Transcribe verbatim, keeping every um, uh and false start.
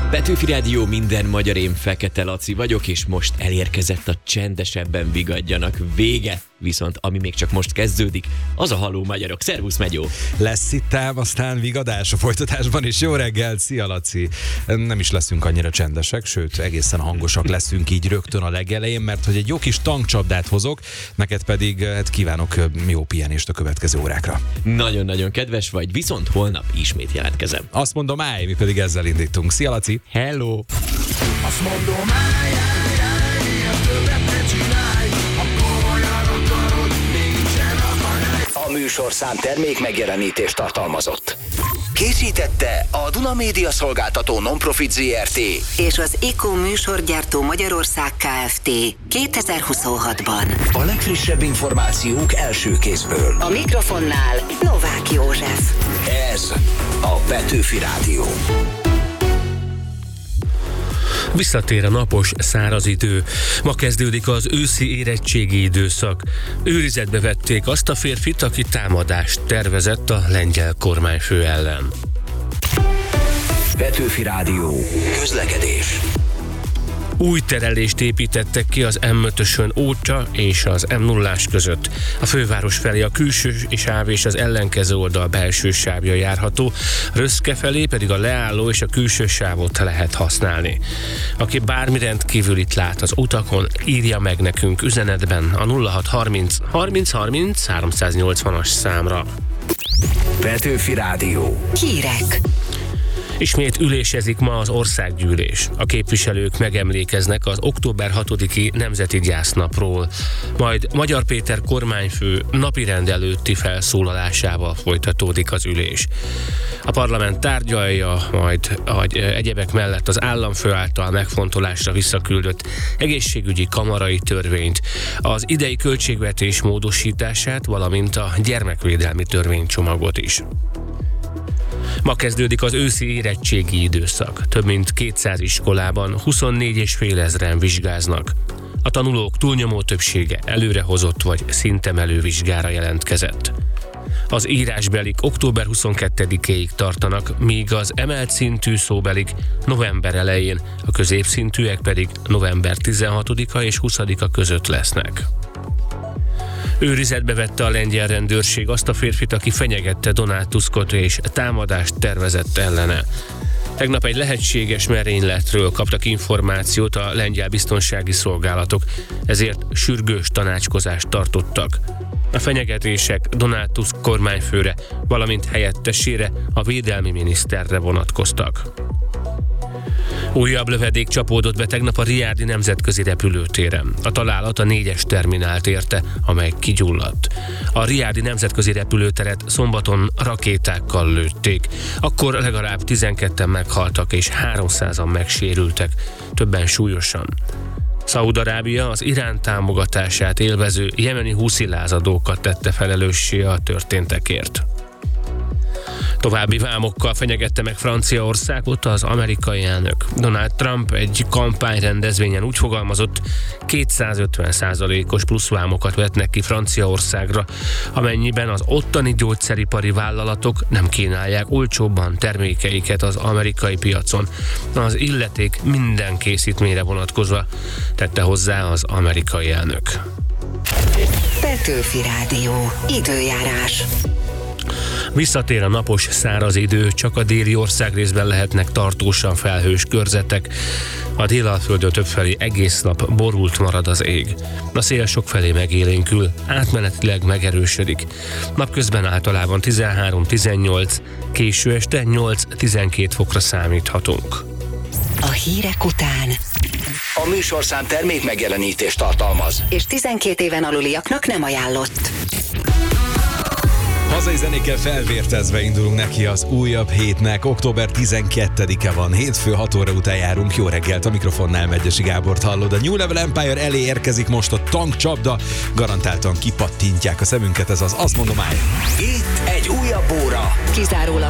Petőfi Rádió, minden magyar, én Fekete Laci vagyok, és most elérkezett a Csendesebben vigadjanak vége. Viszont ami még csak most kezdődik, az a Halló Magyarok. Szervusz, Megyó! Lesz itt ám aztán vigadás a folytatásban is. Jó reggel, szia Laci! Nem is leszünk annyira csendesek, sőt egészen hangosak leszünk így rögtön a legelején, mert hogy egy jó kis tankcsapdát hozok, neked pedig hát kívánok jó pihenést a következő órákra. Nagyon-nagyon kedves vagy, viszont holnap ismét jelentkezem. Azt mondom, állj, mi pedig ezzel indítunk. Szia Laci! Hello! Azt mondom, állj, állj, állj, ilyen többet ne csinálj, ha komolyan akarod, nincsen akadály. A műsorszám termék megjelenítést tartalmazott. Készítette a Duna Média Szolgáltató Non-Profit zé er té és az Iko műsorgyártó Magyarország Kft. kétezer-huszonhatban. A legfrissebb információk első kézből. A mikrofonnál Novák József. Ez a Petőfi Rádió. Visszatér a napos, száraz idő. Ma kezdődik az őszi érettségi időszak. Őrizetbe vették azt a férfit, aki támadást tervezett a lengyel kormányfő ellen. Petőfi Rádió. Közlekedés. Új terelést építettek ki az em ötösön Ócsa és az em nullás között. A főváros felé a külső sáv és az ellenkező oldal belső sávja járható, Röszke felé pedig a leálló és a külső sávot lehet használni. Aki bármi rendkívülit lát az utakon, írja meg nekünk üzenetben a nulla hat harminc harminc harminc háromszáznyolcvanas számra. Petőfi Rádió. Hírek. Ismét ülésezik ma az országgyűlés. A képviselők megemlékeznek az október hatodiki Nemzeti Gyásznapról. Majd Magyar Péter kormányfő napirend előtti felszólalásával folytatódik az ülés. A parlament tárgyalja majd hogy egyebek mellett az államfő által megfontolásra visszaküldött egészségügyi kamarai törvényt, az idei költségvetés módosítását, valamint a gyermekvédelmi törvénycsomagot is. Ma kezdődik az őszi érettségi időszak. Több mint kétszáz iskolában huszonnégy és fél ezren vizsgáznak. A tanulók túlnyomó többsége előrehozott vagy szintemelő vizsgára jelentkezett. Az írásbelik október huszonkettedikéig tartanak, míg az emelt szintű szóbelik november elején, a középszintűek pedig november tizenhatodika és huszadika között lesznek. Őrizetbe vette a lengyel rendőrség azt a férfit, aki fenyegette Donald Tuskot és támadást tervezett ellene. Tegnap egy lehetséges merényletről kaptak információt a lengyel biztonsági szolgálatok, ezért sürgős tanácskozást tartottak. A fenyegetések Donald Tusk kormányfőre, valamint helyettesére, a védelmi miniszterre vonatkoztak. Újabb lövedék csapódott be tegnap a Riádi nemzetközi repülőtéren. A találat a négyes terminált érte, amely kigyulladt. A Riádi nemzetközi repülőteret szombaton rakétákkal lőtték. Akkor legalább tizenketten meghaltak és háromszázan megsérültek, többen súlyosan. Szaúd-Arábia az Irán támogatását élvező jemeni huszi lázadókat tette felelőssé a történtekért. További vámokkal fenyegette meg Franciaországot az amerikai elnök. Donald Trump egy kampányrendezvényen úgy fogalmazott, kétszázötven százalékos pluszvámokat vetnek ki Franciaországra, amennyiben az ottani gyógyszeripari vállalatok nem kínálják olcsóbban termékeiket az amerikai piacon. Az illeték minden készítményre vonatkozva, tette hozzá az amerikai elnök. Petőfi Rádió. Időjárás. Visszatér a napos, száraz idő, csak a déli országrészben lehetnek tartósan felhős körzetek. A Délalföldön többfelé egész nap borult marad az ég. A szél sokfelé megélénkül, átmenetileg megerősödik. Napközben általában tizenhárom-tizennyolc, késő este nyolc-tizenkét fokra számíthatunk. A hírek után A műsorszám termék megjelenítést tartalmaz. és tizenkét éven aluliaknak nem ajánlott. Hazai zenékkel felvértezve indulunk neki az újabb hétnek. október tizenkettedike van, hétfő hat óra után járunk. Jó reggelt, a mikrofonnál Megyesi Gábort hallod. A New Level Empire elé érkezik most a tankcsapda. Garantáltan kipattintják a szemünket, ez az Azt mondom, állj. Itt egy újabb óra. Kizárólag